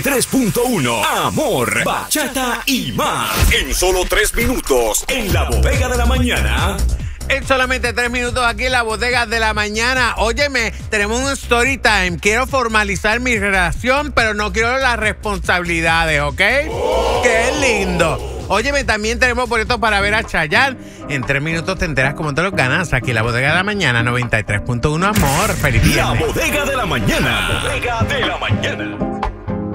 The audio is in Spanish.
3.1 Amor, bachata y más. En solo 3 minutos, en la bodega de la mañana. En solamente 3 minutos aquí en la bodega de la mañana. Óyeme, tenemos un story time. Quiero formalizar mi relación, pero no quiero las responsabilidades, ¿ok? ¡Qué lindo! Óyeme, también tenemos boletos para ver a Chayanne. En 3 minutos te enteras cómo te los ganas aquí en la bodega de la mañana 93.1 Amor. ¡Feliz viernes! La bodega de la mañana. La bodega de la mañana.